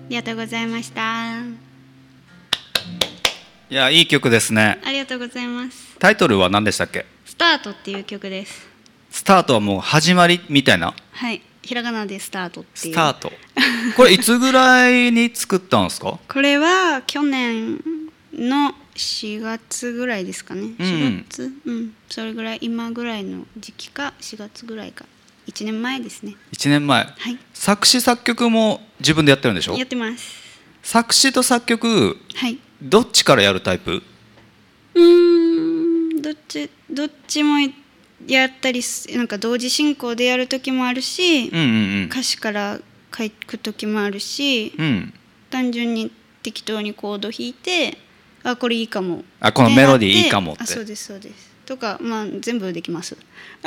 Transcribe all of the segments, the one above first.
りがとうございました。 いや、いい曲ですね。 ありがとうございます。 タイトルは何でしたっけ？ スタートっていう曲です。 スタートはもう始まりみたいな。 はい、ひらがなでスタートっていう。 スタート。これいつぐらいに作ったんですか？ これは去年の4月ぐらいですかね。4月、それぐらい、今ぐらいの時期か、4月ぐらいか、1年前ですね。 1年前。 はい。 作詞作曲も自分でやってるんでしょ？ やってます。 作詞と作曲、 はい。 どっちからやるタイプ？ どっちもやったり、なんか同時進行でやる時もあるし、歌詞から書く時もあるし、単純に適当にコード弾いて、あ、これいいかも、 あ、このメロディーいいかもって。 あ、そうですそうです。とか、まあ全部できます。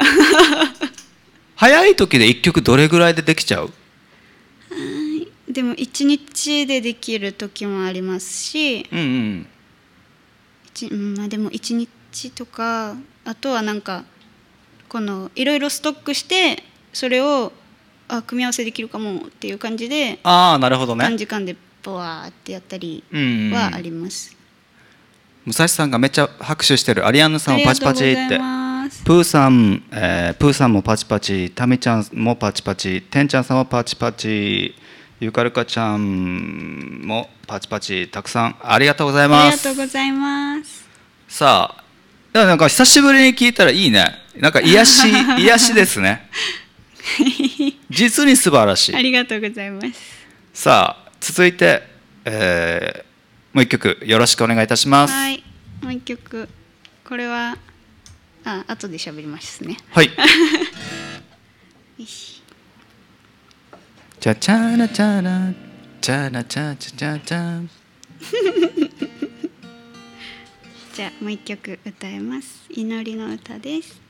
早い時で1曲どれぐらいでできちゃう？ でも1日でできる時もありますし、まあでも1日とか、あとはなんかこのいろいろストックしてそれを組み合わせできるかもっていう感じで、 ああ、なるほどね。 短時間でボワーってやったりはあります。 武蔵さんがめっちゃ拍手してる。アリアンヌさんもパチパチって。プーさんもパチパチ、タミちゃんもパチパチ、てんちゃんさんもパチパチ、ゆかるかちゃんもパチパチ、たくさんありがとうございます。 ありがとうございます。 さあ、なんか久しぶりに聞いたらいいね。なんか癒しですね。実に素晴らしい。 ありがとうございます。 さあ、続いて、もう一曲よろしくお願いいたします。 はい、もう一曲。これは後で喋りますね。 はい。 よし。 チャチャラチャラチャラチャチャチャチャ。 じゃあもう一曲歌います。祈りの歌です。